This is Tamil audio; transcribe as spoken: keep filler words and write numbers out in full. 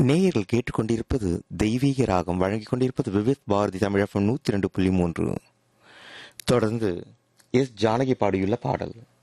நேயர்கள் கேட்டுக்கொண்டிருப்பது தெய்வீக ராகம் வழங்கிக் கொண்டிருப்பது விவித் பாரதி தமிழகம் நூற்றி ரெண்டு புள்ளி மூன்று. தொடர்ந்து எஸ் ஜானகி பாடியுள்ள பாடல்.